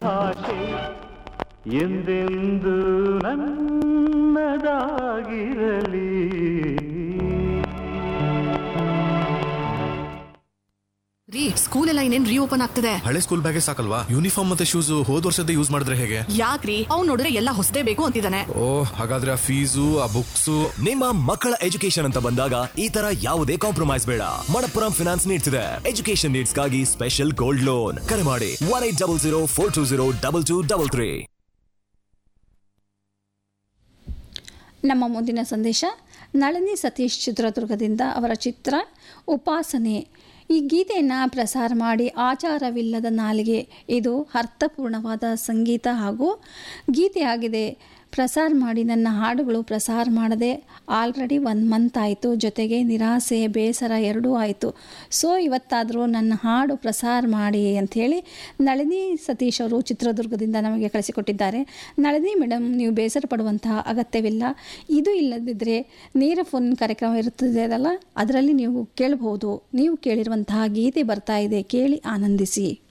ಭಾಷೆ ಎಂದೆಂದು ನನ್ನದಾಗಿರಲಿ. ಸ್ಕೂಲ್ ಎಲ್ಲ ಇನ್ನೇನ್ ರೀಓಪನ್ ಆಗ್ತದೆ. ಹಳೆ ಸ್ಕೂಲ್ ಬ್ಯಾಗೇ ಸಾಕಲ್ವಾ, ಯೂನಿಫಾರ್ಮ್ ಮತ್ತೆ ಶೂಸ್ ಹೋದ್ ವರ್ಷದ ಯೂಸ್ ಮಾಡಿದ್ರೆ ಹೇಗೆ? ಯಾಕ್ರಿ, ಅವ್ನು ನೋಡಿದ್ರೆ ಎಲ್ಲ ಹೊಸದೇ ಬೇಕು ಅಂತಿದ್ದಾನೆ. ಓ, ಹಾಗಾದ್ರೆ ಆ ಫೀಸು ಆ ಬುಕ್ಸು. ನಿಮ್ಮ ಮಕ್ಕಳ ಎಜುಕೇಶನ್ ಅಂತ ಬಂದಾಗ ಈ ತರ ಯಾವುದೇ ಕಾಂಪ್ರಮೈಸ್ ಬೇಡ. ಮಣಪ್ಪುರಂ ಫಿನಾನ್ಸ್ ನೀಡ್ತಿದೆ ಎಜುಕೇಶನ್ ನೀಡ್ಸ್ ಗಾಗಿ ಸ್ಪೆಷಲ್ ಗೋಲ್ಡ್ ಲೋನ್. ಕರೆ ಮಾಡಿ 1800420223. ನಮ್ಮ ಮುಂದಿನ ಸಂದೇಶ ನಳಿನಿ ಸತೀಶ್ ಚಿತ್ರದುರ್ಗದಿಂದ. ಅವರ ಚಿತ್ರ ಉಪಾಸನೆ. ಈ ಗೀತೆಯನ್ನು ಪ್ರಸಾರ ಮಾಡಿ ಆಚಾರವಿಲ್ಲದ ನಾಲಿಗೆ. ಇದು ಅರ್ಥಪೂರ್ಣವಾದ ಸಂಗೀತ ಹಾಗೂ ಗೀತೆಯಾಗಿದೆ. ಪ್ರಸಾರ ಮಾಡಿ. ನನ್ನ ಹಾಡುಗಳು ಪ್ರಸಾರ ಮಾಡದೆ ಆಲ್ರೆಡಿ 1 ಮಂತ್ ಆಯಿತು. ಜೊತೆಗೆ ನಿರಾಸೆ ಬೇಸರ ಎರಡೂ ಆಯಿತು. ಸೊ ಇವತ್ತಾದರೂ ನನ್ನ ಹಾಡು ಪ್ರಸಾರ ಮಾಡಿ ಅಂಥೇಳಿ ನಳಿನಿ ಸತೀಶ್ ಅವರು ಚಿತ್ರದುರ್ಗದಿಂದ ನಮಗೆ ಕಳಿಸಿಕೊಟ್ಟಿದ್ದಾರೆ. ನಳಿನಿ ಮೇಡಮ್, ನೀವು ಬೇಸರ ಪಡುವಂತಹ ಅಗತ್ಯವಿಲ್ಲ. ಇದು ಇಲ್ಲದಿದ್ದರೆ ನೇರ ಫೋನ್ ಕಾರ್ಯಕ್ರಮ ಇರುತ್ತದೆ ಅಲ್ಲ, ಅದರಲ್ಲಿ ನೀವು ಕೇಳಬಹುದು. ನೀವು ಕೇಳಿರುವಂತಹ ಗೀತೆ ಬರ್ತಾ ಇದೆ, ಕೇಳಿ ಆನಂದಿಸಿ.